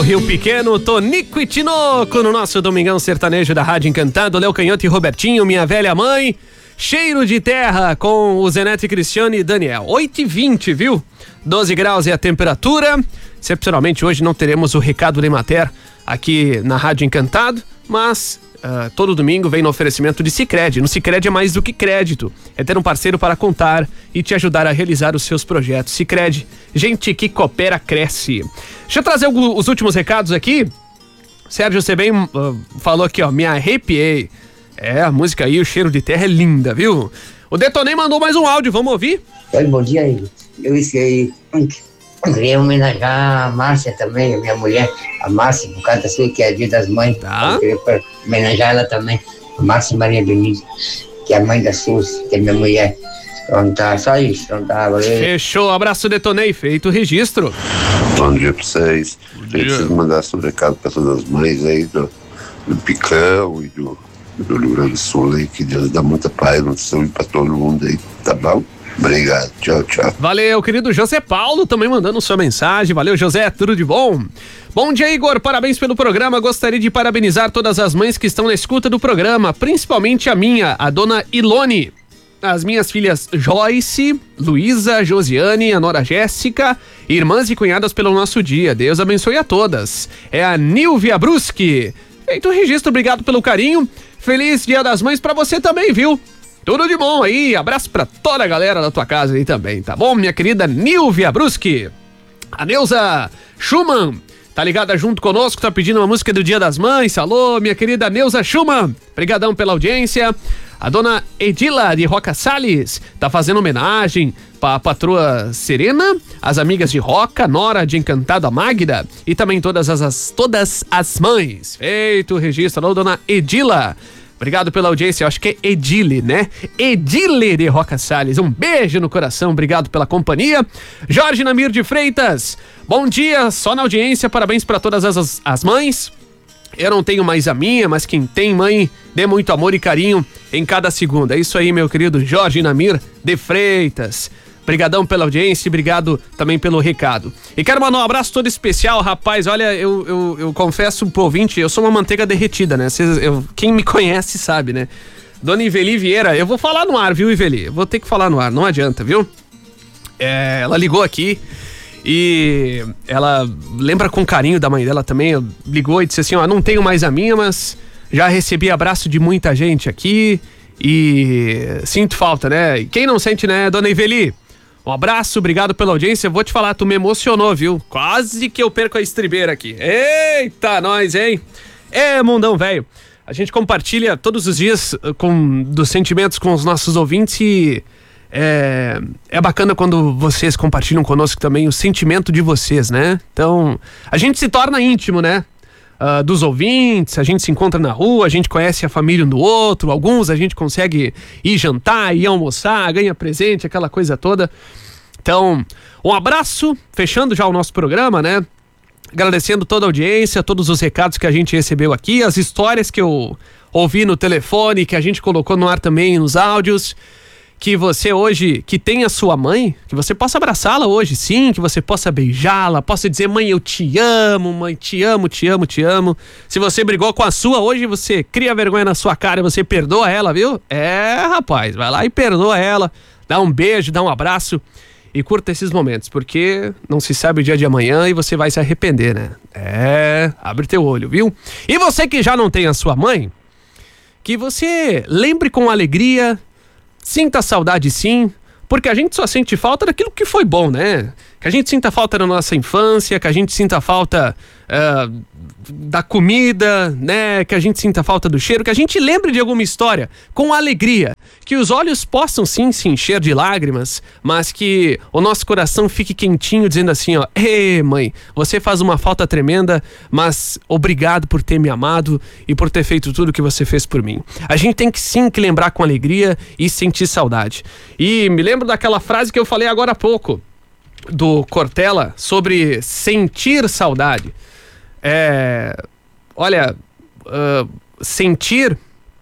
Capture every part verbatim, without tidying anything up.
Rio Pequeno, Tonico e Tinoco no nosso Domingão Sertanejo da Rádio Encantado, Léo Canhoto e Robertinho, Minha Velha Mãe, Cheiro de Terra com o Zenete Cristiano e Daniel. oito e vinte, viu? doze graus é a temperatura. Excepcionalmente hoje não teremos o recado da Emater aqui na Rádio Encantado, mas uh, todo domingo vem no oferecimento de Sicredi. No Sicredi é mais do que crédito, é ter um parceiro para contar e te ajudar a realizar os seus projetos. Sicredi, gente que coopera, cresce. Deixa eu trazer os últimos recados aqui. Sérgio, você bem uh, falou aqui, ó, me arrepiei. É, a música aí, o Cheiro de Terra é linda, viu? O Detonei mandou mais um áudio, vamos ouvir? Oi, bom dia aí. Eu esqueci, eu queria homenagear a Márcia também, a minha mulher, a Márcia, por causa da sua, que é Dia das Mães. Tá. Eu queria homenagear ela também, a Márcia Maria Benítez, que é a mãe da Suzy, que é minha mulher. Então tá, só isso, então tá, valeu. Fechou, abraço, Detonei, feito o registro. Bom dia pra vocês. Eu preciso mandar um recado pra todas as mães aí do, do Picão e do, do Rio Grande do Sul aí, que Deus dá muita paz, muita saúde pra todo mundo aí, tá bom? Obrigado, tchau, tchau. Valeu, querido José Paulo, também mandando sua mensagem. Valeu, José, tudo de bom? Bom dia, Igor, parabéns pelo programa. Gostaria de parabenizar todas as mães que estão na escuta do programa, principalmente a minha, a dona Ilone. As minhas filhas Joyce, Luísa, Josiane, a nora Jéssica, irmãs e cunhadas pelo nosso dia. Deus abençoe a todas. É a Nilvia Bruschi. Feito o registro, obrigado pelo carinho. Feliz Dia das Mães pra você também, viu? Tudo de bom aí, abraço pra toda a galera da tua casa aí também, tá bom? Minha querida Nilvia Bruschi. A Neuza Schumann tá ligada junto conosco, tá pedindo uma música do Dia das Mães. Alô, minha querida Neuza Schumann, brigadão pela audiência. A dona Edila de Roca Salles tá fazendo homenagem pra patroa Serena, as amigas de Roca, nora de Encantada Magda e também todas as, as, todas as mães. Feito o registro, alô, dona Edila. Obrigado pela audiência, eu acho que é Edile, né? Edile de Roca Salles, um beijo no coração, obrigado pela companhia. Jorge Namir de Freitas, bom dia, só na audiência, parabéns para todas as, as mães. Eu não tenho mais a minha, mas quem tem mãe, dê muito amor e carinho em cada segunda. É isso aí, meu querido Jorge Namir de Freitas. Obrigadão pela audiência e obrigado também pelo recado. E quero mandar um abraço todo especial, rapaz. Olha, eu, eu, eu confesso pro ouvinte, eu sou uma manteiga derretida, né? Cês, eu, quem me conhece sabe, né? Dona Iveli Vieira, eu vou falar no ar, viu, Iveli? Eu vou ter que falar no ar, não adianta, viu? É, ela ligou aqui e ela lembra com carinho da mãe dela também. Ligou e disse assim, ó, não tenho mais a minha, mas já recebi abraço de muita gente aqui e sinto falta, né? E quem não sente, né, Dona Iveli? Um abraço, obrigado pela audiência. Vou te falar, tu me emocionou, viu? Quase que eu perco a estribeira aqui. Eita, nós, hein? É, mundão velho. A gente compartilha todos os dias com, dos sentimentos com os nossos ouvintes e é, é bacana quando vocês compartilham conosco também o sentimento de vocês, né? Então, a gente se torna íntimo, né? Uh, dos ouvintes, a gente se encontra na rua, a gente conhece a família um do outro, alguns a gente consegue ir jantar, ir almoçar, ganha presente, aquela coisa toda. Então, um abraço, fechando já o nosso programa, né? Agradecendo toda a audiência, todos os recados que a gente recebeu aqui, as histórias que eu ouvi no telefone, que a gente colocou no ar também nos áudios. Que você hoje, que tem a sua mãe, que você possa abraçá-la hoje, sim, que você possa beijá-la, possa dizer, mãe, eu te amo, mãe, te amo, te amo, te amo. Se você brigou com a sua hoje, você cria vergonha na sua cara e você perdoa ela, viu? É, rapaz, vai lá e perdoa ela, dá um beijo, dá um abraço e curta esses momentos, porque não se sabe o dia de amanhã e você vai se arrepender, né? É, abre teu olho, viu? E você que já não tem a sua mãe, que você lembre com alegria. Sinta saudade sim, porque a gente só sente falta daquilo que foi bom, né? Que a gente sinta falta da nossa infância, que a gente sinta falta uh, da comida, né? Que a gente sinta falta do cheiro, que a gente lembre de alguma história com alegria. Que os olhos possam sim se encher de lágrimas, mas que o nosso coração fique quentinho dizendo assim, ó, ei, mãe, você faz uma falta tremenda, mas obrigado por ter me amado e por ter feito tudo que você fez por mim. A gente tem que sim que lembrar com alegria e sentir saudade. E me lembro daquela frase que eu falei agora há pouco, do Cortella, sobre sentir saudade. É, olha, uh, sentir...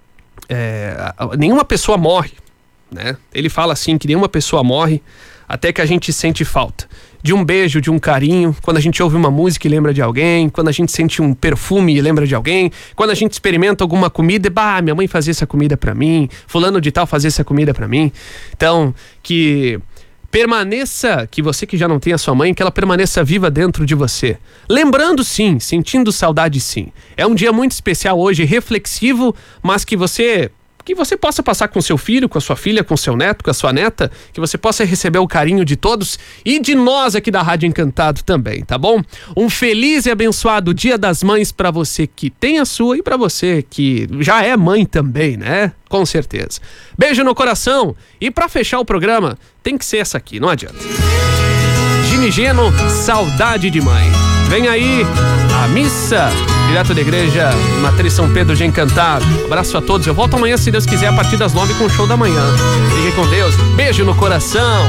É, nenhuma pessoa morre, né? Ele fala assim, que nenhuma pessoa morre até que a gente sente falta. de um beijo, de um carinho, quando a gente ouve uma música e lembra de alguém, quando a gente sente um perfume e lembra de alguém, quando a gente experimenta alguma comida e, bah, minha mãe fazia essa comida pra mim, fulano de tal fazia essa comida pra mim. Então, que permaneça, que você que já não tem a sua mãe, que ela permaneça viva dentro de você. Lembrando sim, sentindo saudade sim. É um dia muito especial hoje, reflexivo, mas que você... que você possa passar com seu filho, com a sua filha, com seu neto, com a sua neta, que você possa receber o carinho de todos e de nós aqui da Rádio Encantado também, tá bom? Um feliz e abençoado Dia das Mães pra você que tem a sua e pra você que já é mãe também, né? Com certeza. Beijo no coração e pra fechar o programa, tem que ser essa aqui, não adianta. Gini Geno, Saudade de Mãe. Vem aí a missa direto da igreja Matriz São Pedro de Encantado. Abraço a todos. Eu volto amanhã, se Deus quiser, a partir das nove com o show da manhã. Fiquem com Deus. Beijo no coração.